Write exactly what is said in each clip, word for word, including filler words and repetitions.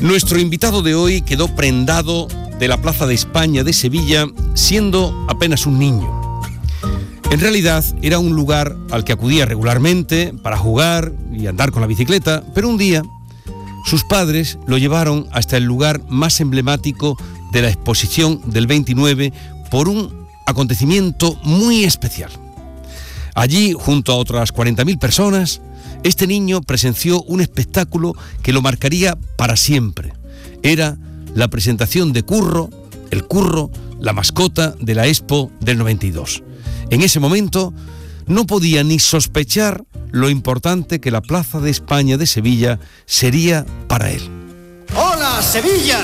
Nuestro invitado de hoy quedó prendado de la Plaza de España de Sevilla siendo apenas un niño. En realidad era un lugar al que acudía regularmente para jugar y andar con la bicicleta, pero un día sus padres lo llevaron hasta el lugar más emblemático de la exposición del veintinueve por un acontecimiento muy especial. Allí, junto a otras cuarenta mil personas, este niño presenció un espectáculo que lo marcaría para siempre. Era la presentación de Curro, el Curro, la mascota de la Expo del noventa y dos. En ese momento no podía ni sospechar lo importante que la Plaza de España de Sevilla sería para él. ¡Hola, Sevilla!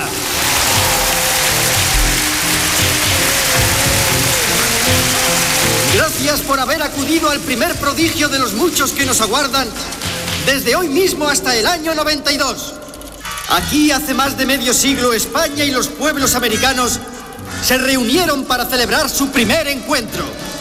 Gracias por haber acudido al primer prodigio de los muchos que nos aguardan desde hoy mismo hasta el año noventa y dos. Aquí hace más de medio siglo España y los pueblos americanos se reunieron para celebrar su primer encuentro.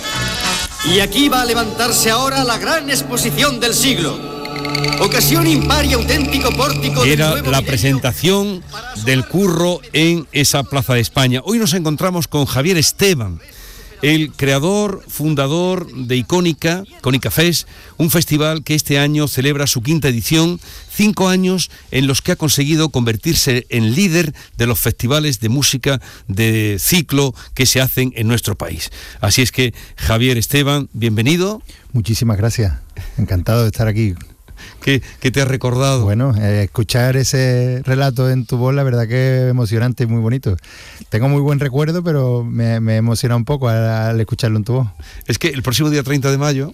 Y aquí va a levantarse ahora la gran exposición del siglo. Ocasión impar y auténtico pórtico del Era nuevo la milenio presentación del Curro en esa Plaza de España. Hoy nos encontramos con Javier Esteban, el creador, fundador de Icónica, Icónica Fest, un festival que este año celebra su quinta edición, cinco años en los que ha conseguido convertirse en líder de los festivales de música de ciclo que se hacen en nuestro país. Así es que, Javier Esteban, bienvenido. Muchísimas gracias, encantado de estar aquí. ¿Qué, qué te has recordado? Bueno, eh, escuchar ese relato en tu voz, la verdad que es emocionante y muy bonito. Tengo muy buen recuerdo, pero me, me emociona un poco al, al escucharlo en tu voz. Es que el próximo día treinta de mayo,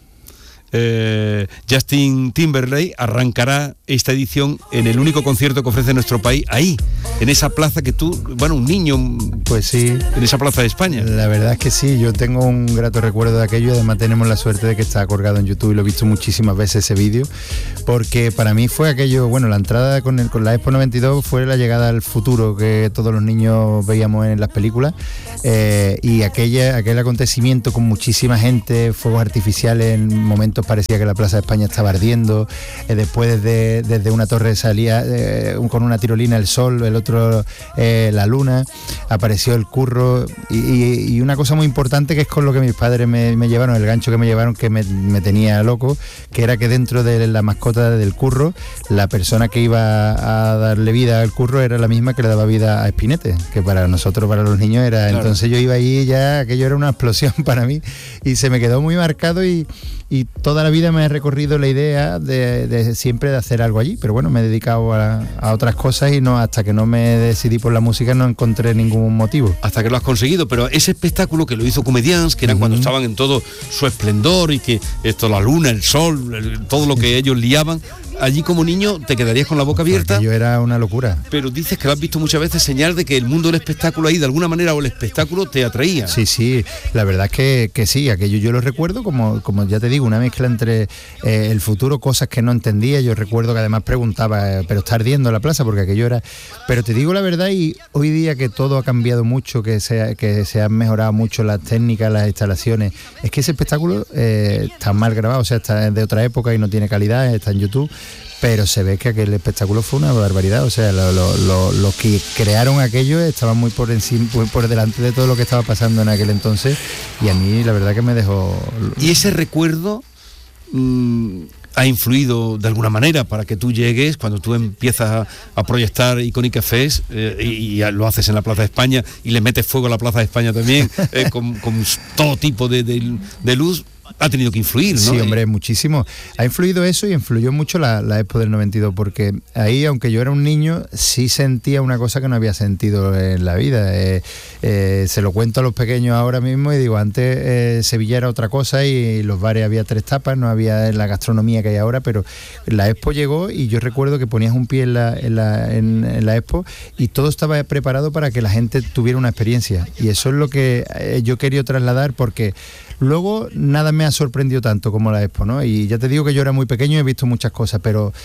eh, Justin Timberlake arrancará esta edición en el único concierto que ofrece nuestro país, ahí, en esa plaza que tú, bueno, un niño, pues sí, en esa Plaza de España. La verdad es que sí, yo tengo un grato recuerdo de aquello, además tenemos la suerte de que está colgado en YouTube y lo he visto muchísimas veces ese vídeo, porque para mí fue aquello, bueno, la entrada con, el, con la Expo noventa y dos fue la llegada al futuro que todos los niños veíamos en las películas, eh, y aquella, aquel acontecimiento con muchísima gente, fuegos artificiales, en momentos parecía que la Plaza de España estaba ardiendo, eh, después desde, desde una torre salía eh, un, con una tirolina el sol, el otro eh, la luna, apareció el Curro y, y, y una cosa muy importante que es con lo que mis padres me, me llevaron, el gancho que me llevaron que me, me tenía loco, que era que dentro de la mascota del Curro, la persona que iba a darle vida al Curro era la misma que le daba vida a Espinete, que para nosotros, para los niños era, claro. Entonces yo iba ahí, ya aquello era una explosión para mí y se me quedó muy marcado y, y toda la vida me he recorrido la idea de, de siempre de hacer algo allí, pero bueno, me he dedicado a, a otras cosas y no, hasta que no me decidí por la música no encontré ningún motivo. Hasta que lo has conseguido, pero ese espectáculo que lo hizo Comedians, que eran uh-huh. cuando estaban en todo su esplendor y que esto, la luna, el sol, el, todo lo que ellos liaban, allí como niño te quedarías con la boca abierta. Yo era una locura. Pero dices que lo has visto muchas veces, señal de que el mundo del espectáculo ahí de alguna manera o el espectáculo te atraía. Sí, sí, la verdad es que, que sí, aquello yo lo recuerdo como, como ya te digo, una mezcla entre eh, el futuro, cosas que no entendía. Yo recuerdo que además preguntaba, eh, pero está ardiendo la plaza, porque aquello era... Pero te digo la verdad, y hoy día que todo ha cambiado mucho, que se, que se han mejorado mucho las técnicas, las instalaciones, es que ese espectáculo eh, está mal grabado, o sea, está de otra época y no tiene calidad, está en YouTube, pero se ve que aquel espectáculo fue una barbaridad, o sea, los lo, lo, lo que crearon aquello estaban muy por encima, muy por delante de todo lo que estaba pasando en aquel entonces, y a mí la verdad que me dejó... ¿Y ese recuerdo mmm, ha influido de alguna manera para que tú llegues, cuando tú empiezas a, a proyectar Icónica Fest eh, y, y lo haces en la Plaza de España y le metes fuego a la Plaza de España también, eh, con, con todo tipo de, de, de luz? Ha tenido que influir, ¿no? Sí, hombre, muchísimo. Ha influido eso y influyó mucho la, la Expo del noventa y dos, porque ahí, aunque yo era un niño, sí sentía una cosa que no había sentido en la vida. Eh, eh, se lo cuento a los pequeños ahora mismo y digo, antes eh, Sevilla era otra cosa y los bares había tres tapas, no había la gastronomía que hay ahora, pero la Expo llegó y yo recuerdo que ponías un pie en la, en la, en, en la Expo y todo estaba preparado para que la gente tuviera una experiencia. Y eso es lo que eh, yo quería trasladar, porque luego nada me ha sorprendido tanto como la Expo, ¿no? Y ya te digo que yo era muy pequeño y he visto muchas cosas, pero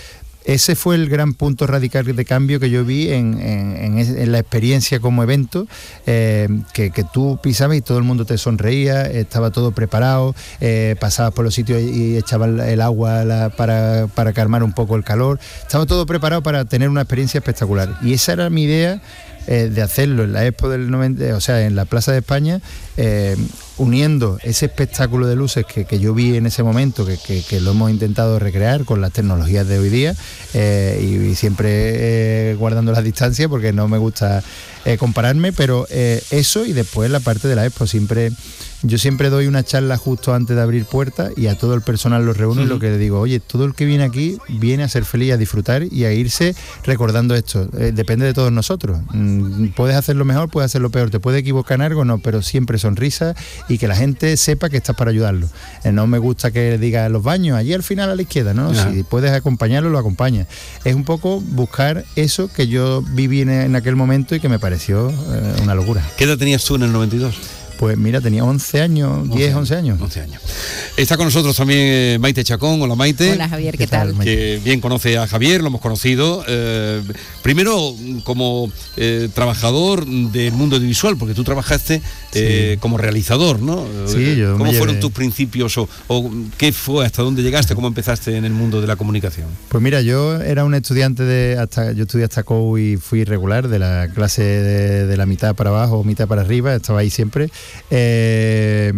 ese fue el gran punto radical de cambio que yo vi en, en, en, en la experiencia como evento, eh, que, que tú pisabas y todo el mundo te sonreía, estaba todo preparado, eh, pasabas por los sitios y echabas el agua la, para, para calmar un poco el calor, estaba todo preparado para tener una experiencia espectacular. Y esa era mi idea, eh, de hacerlo en la Expo del noventa, o sea, en la Plaza de España, eh, uniendo ese espectáculo de luces que, que yo vi en ese momento, que, que, que lo hemos intentado recrear con las tecnologías de hoy día, eh, y, y siempre eh, guardando las distancias porque no me gusta eh, compararme, pero eh, eso, y después la parte de la Expo. Siempre yo siempre doy una charla justo antes de abrir puertas y a todo el personal los reúno, sí. Y lo que le digo, oye, todo el que viene aquí viene a ser feliz, a disfrutar y a irse recordando esto. Eh, depende de todos nosotros. Mm, puedes hacerlo mejor, puedes hacerlo peor, te puedes equivocar en algo, no, pero siempre sonrisa y que la gente sepa que estás para ayudarlo. Eh, no me gusta que diga los baños, allí al final a la izquierda, ¿no? Ajá. Si puedes acompañarlo, lo acompañas. Es un poco buscar eso que yo viví en, en aquel momento y que me pareció eh, una locura. ¿Qué edad tenías tú en el noventa y dos? Pues mira, tenía once años, diez, once años. once años. Está con nosotros también eh, Maite Chacón. Hola, Maite. Hola, Javier, ¿qué, ¿Qué tal? tal que bien conoce a Javier, lo hemos conocido. Eh, primero, como eh, trabajador del mundo audiovisual, porque tú trabajaste eh, sí. como realizador, ¿no? Sí, yo ¿Cómo me fueron llevé. tus principios o, o qué fue, hasta dónde llegaste, cómo empezaste en el mundo de la comunicación? Pues mira, yo era un estudiante de, hasta yo estudié hasta C O U y fui regular, de la clase de, de la mitad para abajo, mitad para arriba, estaba ahí siempre. Eh, Eh,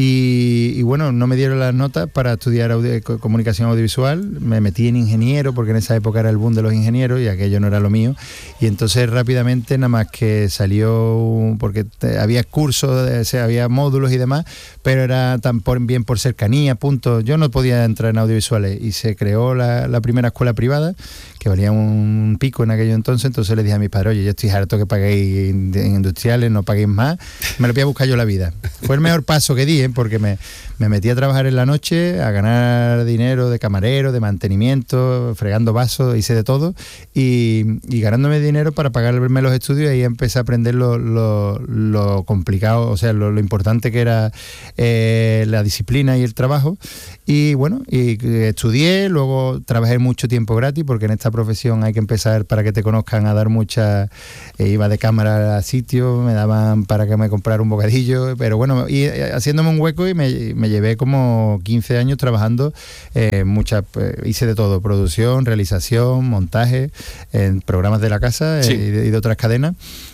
y, y bueno, no me dieron las notas para estudiar audio, comunicación audiovisual, me metí en ingeniero porque en esa época era el boom de los ingenieros y aquello no era lo mío, y entonces rápidamente nada más que salió, porque te, había cursos, o sea, había módulos y demás, pero era tan por, bien por cercanía, punto, yo no podía entrar en audiovisuales y se creó la, la primera escuela privada que valía un pico en aquello entonces, entonces le dije a mis padres, oye, yo estoy harto que paguéis en industriales, no paguéis más, me lo voy a buscar yo la vida. Fue el mejor paso que di, ¿eh? Porque me, me metí a trabajar en la noche, a ganar dinero de camarero, de mantenimiento, fregando vasos, hice de todo, y, y ganándome dinero para pagarme los estudios, y ahí empecé a aprender lo, lo, lo complicado, o sea, lo, lo importante que era eh, la disciplina y el trabajo. Y bueno, y estudié, luego trabajé mucho tiempo gratis, porque en esta profesión hay que empezar, para que te conozcan, a dar mucha, eh, iba de cámara a sitio, me daban para que me comprara un bocadillo, pero bueno, y haciéndome un hueco, y me, me llevé como quince años trabajando, eh, muchas, eh, hice de todo, producción, realización, montaje, en programas de la casa, sí. eh, y, de, y de otras cadenas,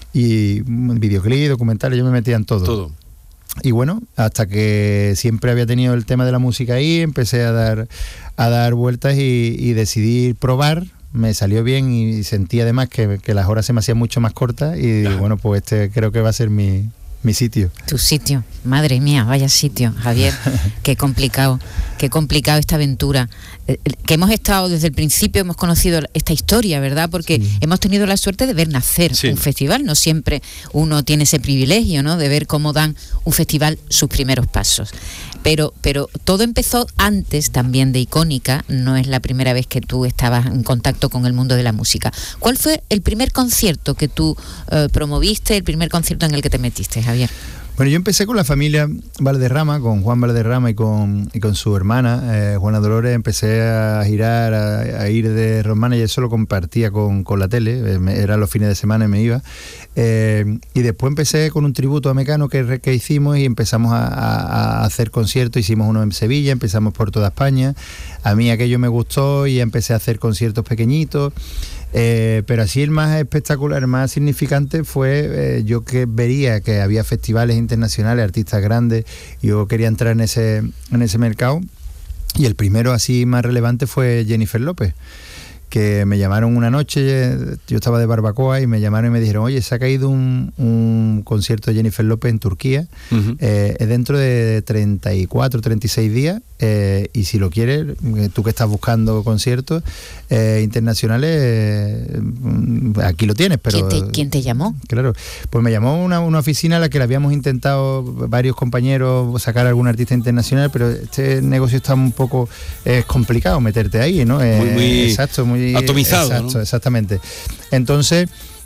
y videoclip, documentales, yo me metía en todo. Todo. Y bueno, hasta que siempre había tenido el tema de la música ahí, empecé a dar, a dar vueltas y, y decidí probar. Me salió bien y sentí además que, que las horas se me hacían mucho más cortas, y ah. bueno, pues este creo que va a ser mi, mi sitio. Tu sitio, madre mía, vaya sitio, Javier, qué complicado, qué complicado esta aventura, eh, que hemos estado desde el principio, hemos conocido esta historia, ¿verdad? Porque sí. hemos tenido la suerte de ver nacer sí. un festival, no siempre uno tiene ese privilegio, ¿no? De ver cómo dan un festival sus primeros pasos. Pero, pero todo empezó antes también de Icónica, no es la primera vez que tú estabas en contacto con el mundo de la música. ¿Cuál fue el primer concierto que tú eh, promoviste, el primer concierto en el que te metiste, Javier? Bueno, yo empecé con la familia Valderrama, con Juan Valderrama y con, y con su hermana, eh, Juana Dolores. Empecé a girar, a, a ir de road manager, eso lo compartía con, con la tele, eh, me, eran los fines de semana y me iba. Eh, y después empecé con un tributo a Mecano que, que hicimos, y empezamos a, a, a hacer conciertos. Hicimos uno en Sevilla, empezamos por toda España. A mí aquello me gustó y empecé a hacer conciertos pequeñitos. Eh, pero así el más espectacular, el más significante fue eh, yo que vería que había festivales internacionales, artistas grandes, y yo quería entrar en ese, en ese mercado, y el primero así más relevante fue Jennifer López, que me llamaron una noche, yo estaba de barbacoa, y me llamaron y me dijeron, oye, se ha caído un, un concierto de Jennifer López en Turquía, uh-huh. eh, es dentro de treinta y cuatro, treinta y seis días, eh, y si lo quieres, tú que estás buscando conciertos eh, internacionales, eh, aquí lo tienes. Pero ¿Quién te, ¿quién te llamó? Claro, pues me llamó una, una oficina a la que le habíamos intentado varios compañeros sacar a algún artista internacional, pero este negocio está un poco eh, complicado meterte ahí, ¿no? Eh, muy, muy exacto, muy atomizado, exacto, ¿no? Exactamente. Entonces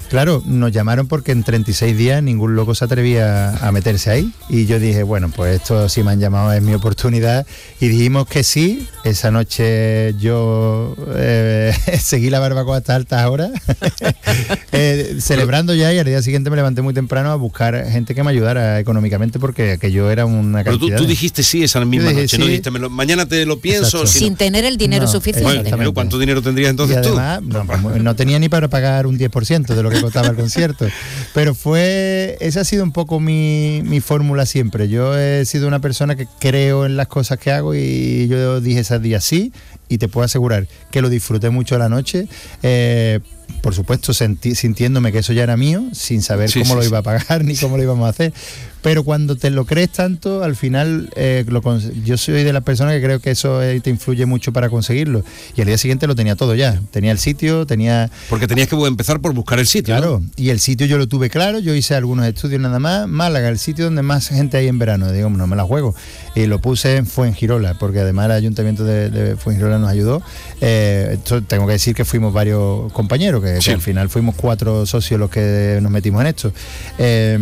Claro, nos llamaron porque en treinta y seis días ningún loco se atrevía a meterse ahí. Y yo dije, bueno, pues esto sí me han llamado, es mi oportunidad. Y dijimos que sí. Esa noche yo eh, seguí la barbacoa hasta altas horas, eh, celebrando ya, y al día siguiente me levanté muy temprano a buscar gente que me ayudara económicamente, porque aquello era una cantidad. Pero tú, tú dijiste sí esa misma dije, noche, sí. no dijiste, me lo, mañana te lo pienso. Exacto. Sin tener el dinero No, suficiente. Bueno, ¿cuánto dinero tendrías entonces y además, tú? No, pues, no tenía ni para pagar un diez por ciento de lo que costaba el concierto. Pero fue, esa ha sido un poco mi, mi fórmula siempre. Yo he sido una persona que creo en las cosas que hago, y yo dije ese día sí, y te puedo asegurar que lo disfruté mucho la noche. Eh, por supuesto, senti- sintiéndome que eso ya era mío, sin saber Sí, cómo sí, lo sí. iba a pagar ni cómo lo íbamos a hacer. Pero cuando te lo crees tanto, al final, eh, lo cons- yo soy de las personas que creo que eso eh, te influye mucho para conseguirlo. Y al día siguiente lo tenía todo ya. Tenía el sitio, tenía... Porque tenías que empezar por buscar el sitio, Claro, ¿no? y el sitio yo lo tuve claro, yo hice algunos estudios nada más. Málaga, el sitio donde más gente hay en verano, digo, no me la juego. Y lo puse en Fuengirola, porque además el ayuntamiento de, de Fuengirola nos ayudó. Eh, esto tengo que decir que fuimos varios compañeros, que, Sí. que al final fuimos cuatro socios los que nos metimos en esto. Eh,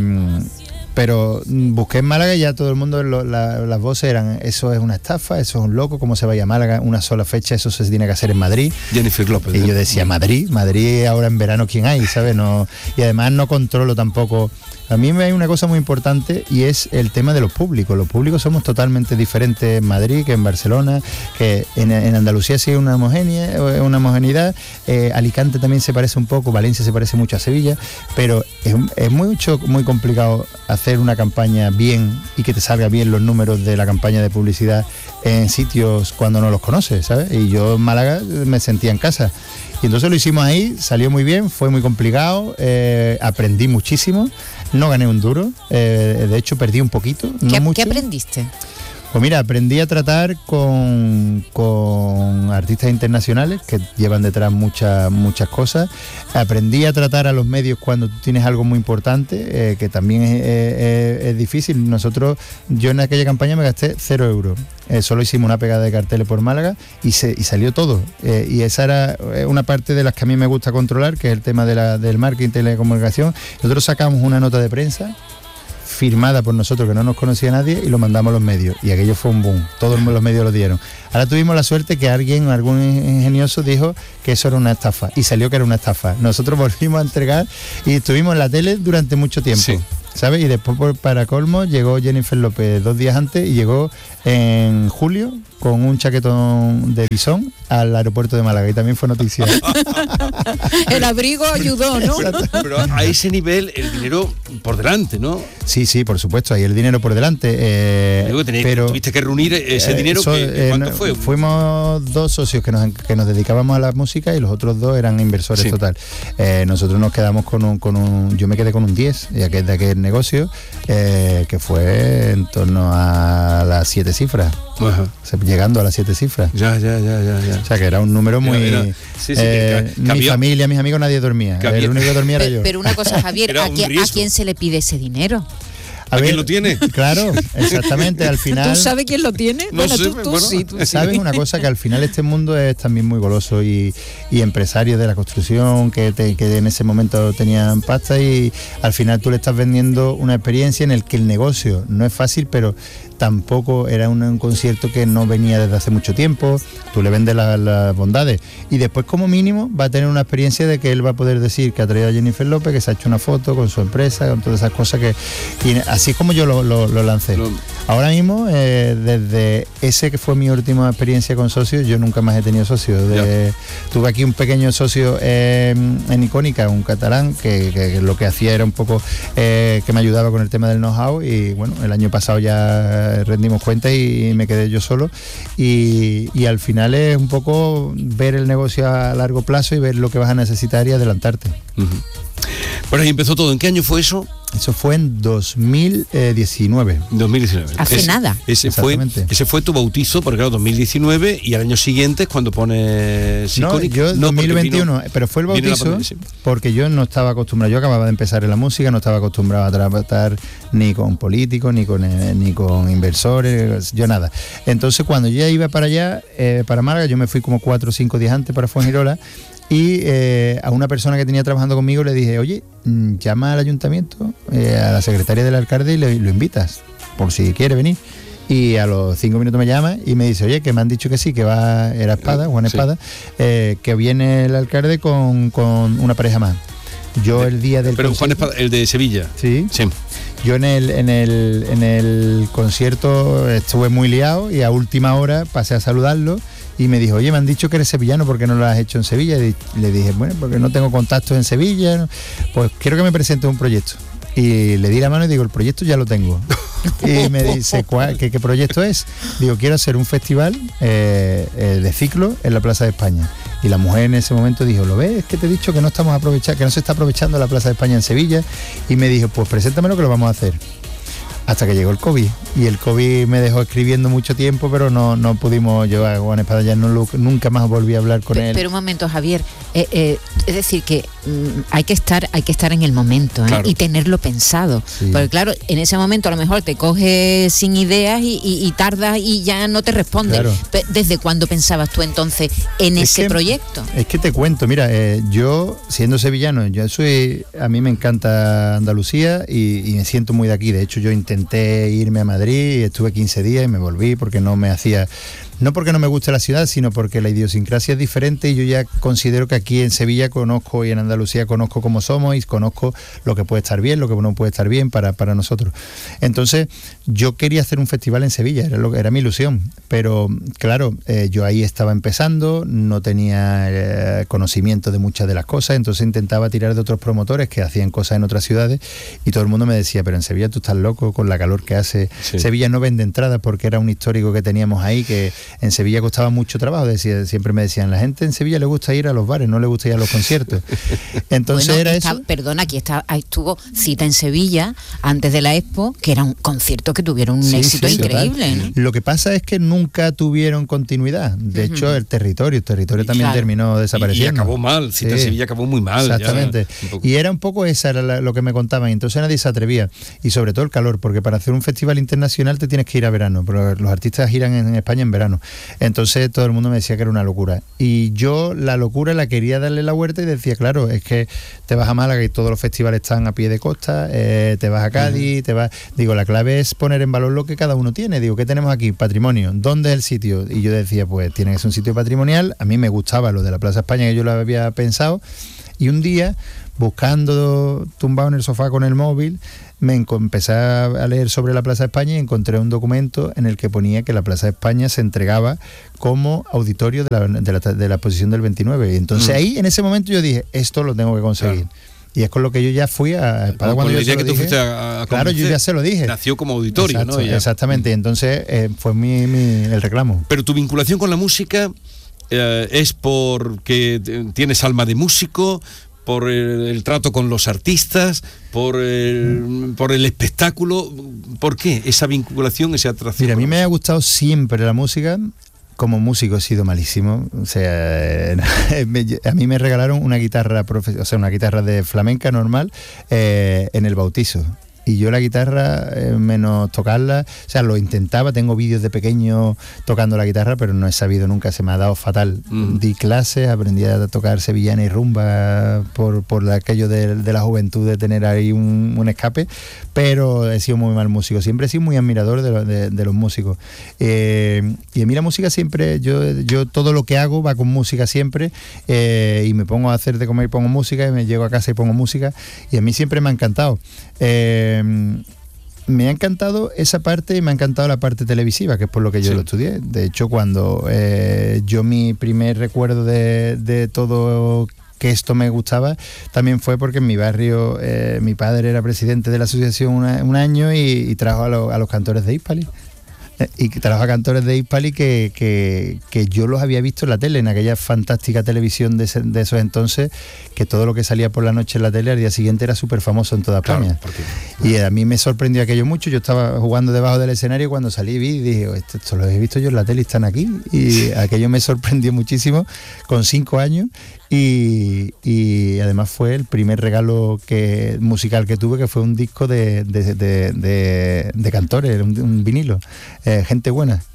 pero busqué en Málaga y ya todo el mundo, lo, la, las voces eran, eso es una estafa, eso es un loco, ¿cómo se vaya a Málaga? Una sola fecha, eso se tiene que hacer en Madrid. Jennifer López. Y yo decía, Madrid, Madrid ahora en verano, ¿quién hay? ¿Sabes? No, y además no controlo tampoco. A mí me hay una cosa muy importante, y es el tema de los públicos. Los públicos somos totalmente diferentes en Madrid que en Barcelona, que en, en Andalucía sí hay una homogénea, una homogeneidad. Eh, Alicante también se parece un poco, Valencia se parece mucho a Sevilla, pero es, es mucho, muy complicado hacer una campaña bien y que te salga bien los números de la campaña de publicidad en sitios cuando no los conoces, ¿sabes? Y yo en Málaga me sentía en casa. Y entonces lo hicimos ahí, salió muy bien, fue muy complicado, eh, aprendí muchísimo, no gané un duro, eh, de hecho perdí un poquito, no ¿Qué, mucho. ¿Qué aprendiste? Pues mira, aprendí a tratar con, con artistas internacionales que llevan detrás muchas muchas cosas. Aprendí a tratar a los medios cuando tú tienes algo muy importante, eh, que también es, es, es difícil. Nosotros, yo en aquella campaña me gasté cero euros. Eh, solo hicimos una pegada de carteles por Málaga y, se, y salió todo. Eh, y esa era una parte de las que a mí me gusta controlar, que es el tema de la, del marketing, telecomunicación. Nosotros sacamos una nota de prensa firmada por nosotros, que no nos conocía nadie, y lo mandamos a los medios, y aquello fue un boom, todos los medios lo dieron. Ahora tuvimos la suerte que alguien, algún ingenioso dijo que eso era una estafa, y salió que era una estafa. Nosotros volvimos a entregar y estuvimos en la tele durante mucho tiempo. Sí. ¿Sabes? Y después, por, para colmo, llegó Jennifer López dos días antes, y llegó en julio con un chaquetón de bisón al aeropuerto de Málaga, y también fue noticia. El abrigo ayudó, ¿no? Pero a ese nivel el dinero por delante, ¿no? Sí, sí, por supuesto, hay el dinero por delante. Eh, Digo, tenéis- pero tuviste que reunir ese eh, dinero. so- que, eh, ¿Cuánto no, fue? Fuimos dos socios que nos, que nos dedicábamos a la música, y los otros dos eran inversores Sí. total. Eh, nosotros nos quedamos con un, con un, yo me quedé con un diez, ya que es de aquel negocio, eh, que fue en torno a las siete cifras, Ajá. o sea, llegando a las siete cifras. Ya, ya, ya, ya, ya. O sea, que era un número muy... Era- era- sí, sí, eh, que ca- mi cabía- familia, mis amigos, nadie dormía. Cabía- El único que dormía era Pero, yo. pero una cosa, Javier, Era ¿a un quién, ¿a riesgo. quién se le pide ese dinero? ¿A quién lo tiene? Claro, exactamente, al final... ¿Tú sabes quién lo tiene? No bueno, sé, tú, tú bueno. sí, tú sí. ¿Sabes una cosa? Que al final este mundo es también muy goloso, y, y empresarios de la construcción que, te- que en ese momento tenían pasta, y al final tú le estás vendiendo una experiencia en el que el negocio no es fácil, pero tampoco era un, un concierto que no venía desde hace mucho tiempo. Tú le vendes la- las bondades, y después como mínimo va a tener una experiencia de que él va a poder decir que ha traído a Jennifer López, que se ha hecho una foto con su empresa, con todas esas cosas que... Y así es como yo lo, lo- lo lancé. Lo- Ahora mismo, eh, desde ese que fue mi última experiencia con socios, yo nunca más he tenido socios. De- tuve aquí un pequeño socio eh, en Icónica, un catalán, que, que- que lo que hacía era un poco eh, que me ayudaba con el tema del know-how, y bueno, el año pasado ya rendimos cuenta y me quedé yo solo, y, y al final es un poco ver el negocio a largo plazo y ver lo que vas a necesitar y adelantarte. Ujú. Por ahí empezó todo. ¿En qué año fue eso? Eso fue en dos mil diecinueve. dos mil diecinueve. Hace Ese- nada. Ese fue, Exactamente. ese fue tu bautizo, porque claro, dos mil diecinueve, y al año siguiente es cuando pones No, Icónica. yo No, dos mil porque veintiuno, vino- pero fue el vino la bautizo pandemia, sí. porque yo no estaba acostumbrado, yo acababa de empezar en la música, no estaba acostumbrado a tratar ni con políticos, ni con eh, ni con inversores, yo nada. Entonces cuando yo ya iba para allá, eh, para Málaga, yo me fui como cuatro o cinco días antes para Fuengirola, Y eh, a una persona que tenía trabajando conmigo le dije, oye, llama al ayuntamiento, eh, a la secretaria del alcalde y le, lo invitas, por si quiere venir. Y a los cinco minutos me llama y me dice, oye, que me han dicho que sí, que va, era Espada, Juan Espada, sí. eh, que viene el alcalde con, con una pareja más. Yo el día del Pero Juan Espada, el de Sevilla. Sí. Sí. Yo en el, en el, en el concierto estuve muy liado y a última hora pasé a saludarlo y me dijo, oye, me han dicho que eres sevillano, ¿por qué no lo has hecho en Sevilla? Y le dije, bueno, porque no tengo contactos en Sevilla, ¿no? Pues quiero que me presentes un proyecto. Y le di la mano y digo, el proyecto ya lo tengo. Y me dice, ¿cuál, qué, ¿qué proyecto es? Digo, quiero hacer un festival eh, eh, de ciclo en la Plaza de España. Y la mujer en ese momento dijo, ¿lo ves? Es que te he dicho que no estamos aprovechando, que no se está aprovechando la Plaza de España en Sevilla. Y me dijo, pues preséntamelo que lo vamos a hacer. Hasta que llegó el COVID. Y el COVID me dejó escribiendo mucho tiempo, pero no, no pudimos, yo a Juan Espada ya no lo, nunca más volví a hablar con pero, él. Pero un momento, Javier, eh, eh, es decir que mm, hay que estar, hay que estar en el momento, ¿eh? Claro. Y tenerlo pensado. Sí. Porque claro, en ese momento a lo mejor te coges sin ideas y, y, y tardas y ya no te responde. Claro. ¿Desde cuándo pensabas tú entonces en es ese que, proyecto? Es que te cuento, mira, eh, yo siendo sevillano, yo soy, a mí me encanta Andalucía y, y me siento muy de aquí. De hecho, yo intenté Intenté irme a Madrid y estuve quince días y me volví porque no me hacía, no porque no me guste la ciudad, sino porque la idiosincrasia es diferente y yo ya considero que aquí en Sevilla conozco y en Andalucía conozco cómo somos y conozco lo que puede estar bien, lo que no puede estar bien para, para nosotros. Entonces yo quería hacer un festival en Sevilla, era, lo, era mi ilusión, pero claro, eh, yo ahí estaba empezando, no tenía eh, conocimiento de muchas de las cosas, entonces intentaba tirar de otros promotores que hacían cosas en otras ciudades y todo el mundo me decía, pero en Sevilla tú estás loco con la calor que hace, sí. Sevilla no vende entradas porque era un histórico que teníamos ahí que en Sevilla costaba mucho trabajo, decía, siempre me decían, la gente en Sevilla le gusta ir a los bares, no le gusta ir a los conciertos. Entonces bueno, era está, eso. Perdona, aquí está, estuvo Cita en Sevilla antes de la Expo, que era un concierto que tuvieron un sí, éxito sí, increíble. ¿No? Lo que pasa es que nunca tuvieron continuidad. De uh-huh. hecho, el territorio, el territorio también claro. terminó desapareciendo. Y, y acabó mal, Cita sí. en Sevilla acabó muy mal. Exactamente. Ya, y era un poco esa era la, lo que me contaban. Entonces nadie se atrevía. Y sobre todo el calor, porque para hacer un festival internacional te tienes que ir a verano, pero los artistas giran en, en España en verano. Entonces todo el mundo me decía que era una locura. Y yo la locura la quería darle la vuelta y decía, claro, es que te vas a Málaga y todos los festivales están a pie de costa, eh, te vas a Cádiz, uh-huh. te vas... Digo, la clave es poner en valor lo que cada uno tiene. Digo, ¿qué tenemos aquí? Patrimonio. ¿Dónde es el sitio? Y yo decía, pues tiene que ser un sitio patrimonial. A mí me gustaba lo de la Plaza España, que yo lo había pensado. Y un día, buscando, tumbado en el sofá con el móvil, me empecé a leer sobre la Plaza de España y encontré un documento en el que ponía que la Plaza de España se entregaba como auditorio de la, de la, de la exposición del veintinueve. Y entonces mm. ahí, en ese momento, yo dije, esto lo tengo que conseguir. Claro. Y es con lo que yo ya fui a Espada no, cuando yo la idea se lo que dije, tú fuiste a, a claro, yo ya se lo dije. Nació como auditorio, Exacto, ¿no? Exactamente, y entonces eh, fue mi, mi, el reclamo. Pero tu vinculación con la música eh, es porque tienes alma de músico, por el, el trato con los artistas, por el, mm. por el espectáculo. ¿Por qué esa vinculación, esa atracción? Mira, a mí me ha gustado siempre la música. Como músico he sido malísimo, o sea, a mí me regalaron una guitarra, o sea, una guitarra de flamenca normal eh, en el bautizo. Y yo la guitarra, eh, menos tocarla, o sea, lo intentaba, tengo vídeos de pequeño tocando la guitarra, pero no he sabido nunca, se me ha dado fatal. Mm. Di clases, aprendí a tocar sevillana y rumba por, por aquello de, de la juventud, de tener ahí un, un escape, pero he sido muy mal músico, siempre he sido muy admirador de, lo, de, de los músicos. Eh, y a mí la música siempre, yo, yo todo lo que hago va con música siempre, eh, y me pongo a hacer de comer y pongo música, y me llego a casa y pongo música, y a mí siempre me ha encantado. Eh, me ha encantado esa parte y me ha encantado la parte televisiva, que es por lo que yo sí. lo estudié. De hecho, cuando eh, yo mi primer recuerdo de, de todo que esto me gustaba, también fue porque en mi barrio eh, mi padre era presidente de la asociación una, un año y, y trajo a, lo, a los cantores de Hispali. Y trabaja cantores de Hispali que, que, que yo los había visto en la tele, en aquella fantástica televisión de, ese, de esos entonces, que todo lo que salía por la noche en la tele al día siguiente era súper famoso en toda España. Claro, porque... Y a mí me sorprendió aquello mucho. Yo estaba jugando debajo del escenario y cuando salí vi y dije, esto, esto lo he visto yo en la tele y están aquí. Y aquello me sorprendió muchísimo con cinco años. Y, y además fue el primer regalo que musical que tuve, que fue un disco de, de, de, de, de cantores, un, un vinilo, eh, Gente Buena.